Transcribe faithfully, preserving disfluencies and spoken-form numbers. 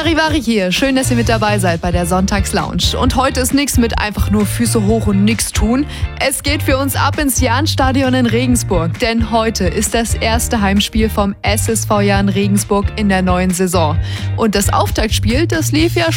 Charivari hier. Schön, dass ihr mit dabei seid bei der Sonntagslounge. Und heute ist nichts mit einfach nur Füße hoch und nichts tun. Es geht für uns ab ins Jahnstadion in Regensburg. Denn heute ist das erste Heimspiel vom S S V Jahn Regensburg in der neuen Saison. Und das Auftaktspiel, das lief ja